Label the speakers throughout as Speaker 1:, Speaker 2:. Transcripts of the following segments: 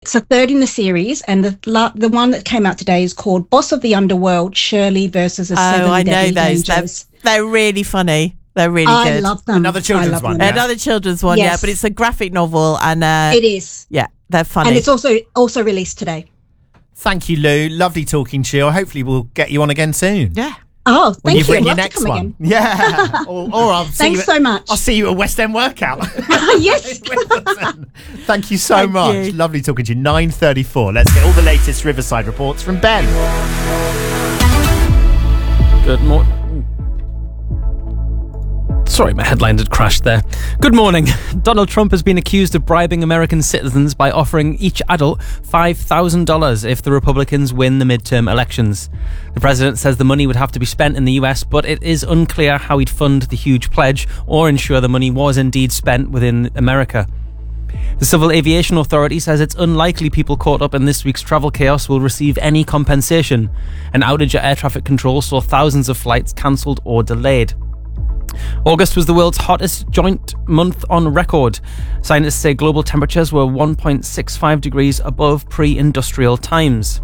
Speaker 1: It's a third in the series, and the one that came out today is called Boss of the Underworld, Shirley versus the Seven Deadly Dangers.
Speaker 2: They're really funny. They're really good.
Speaker 1: I love them.
Speaker 3: Another children's one.
Speaker 2: Yeah? Another children's one,
Speaker 1: yes.
Speaker 2: yeah. But it's a graphic novel, and
Speaker 1: it is.
Speaker 2: Yeah, they're funny.
Speaker 1: And it's also released today.
Speaker 3: Thank you, Lou. Lovely talking to you. Hopefully we'll get you on again soon.
Speaker 2: Yeah.
Speaker 1: Oh, thank you.
Speaker 3: Bring your
Speaker 1: I'd love
Speaker 3: next
Speaker 1: to come
Speaker 3: one.
Speaker 1: again.
Speaker 3: Yeah. or I'll see
Speaker 1: Thanks so much.
Speaker 3: I'll see you at West End Workout.
Speaker 1: Yes.
Speaker 3: Thank you so much. Lovely talking to you. 9:34. Let's get all the latest Riverside reports from Ben.
Speaker 4: Good morning. Sorry, my headline had crashed there. Good morning. Donald Trump has been accused of bribing American citizens by offering each adult $5,000 if the Republicans win the midterm elections. The president says the money would have to be spent in the US, but it is unclear how he'd fund the huge pledge or ensure the money was indeed spent within America. The Civil Aviation Authority says it's unlikely people caught up in this week's travel chaos will receive any compensation. An outage at air traffic control saw thousands of flights cancelled or delayed. August was the world's hottest joint month on record. Scientists say global temperatures were 1.65 degrees above pre-industrial times.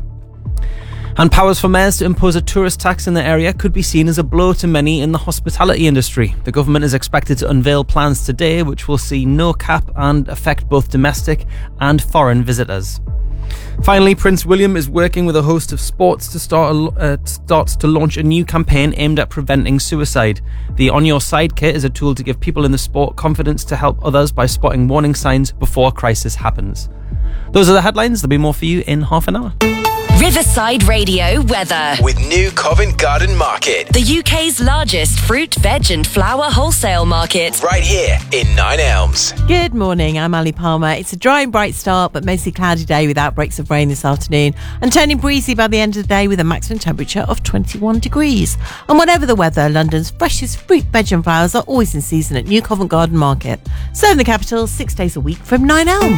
Speaker 4: And powers for mayors to impose a tourist tax in the area could be seen as a blow to many in the hospitality industry. The government is expected to unveil plans today which will see no cap and affect both domestic and foreign visitors. Finally, Prince William is working with a host of sports to start to launch a new campaign aimed at preventing suicide. The On Your Side kit is a tool to give people in the sport confidence to help others by spotting warning signs before a crisis happens. Those are the headlines. There'll be more for you in half an hour.
Speaker 5: Riverside Radio weather.
Speaker 6: With New Covent Garden Market.
Speaker 5: The UK's largest fruit, veg and flower wholesale market.
Speaker 6: Right here in Nine Elms.
Speaker 2: Good morning, I'm Ali Palmer. It's a dry and bright start, but mostly cloudy day with outbreaks of rain this afternoon and turning breezy by the end of the day with a maximum temperature of 21 degrees. And whatever the weather, London's freshest fruit, veg and flowers are always in season at New Covent Garden Market. Serving the capital 6 days a week from Nine Elms.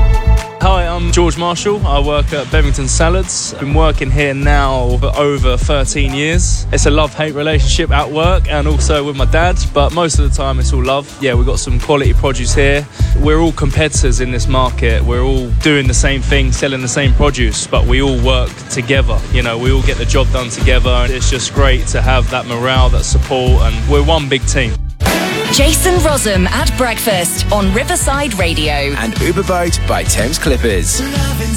Speaker 7: Hi, I'm George Marshall. I work at Bevington Salads. I've been working here now for over 13 years. It's a love-hate relationship at work and also with my dad, but most of the time it's all love. Yeah, we've got some quality produce here. We're all competitors in this market. We're all doing the same thing, selling the same produce, but we all work together. You know, we all get the job done together, and it's just great to have that morale, that support, and we're one big team.
Speaker 5: Jason Rossum at breakfast on Riverside Radio.
Speaker 6: And Uberboat by Thames Clippers.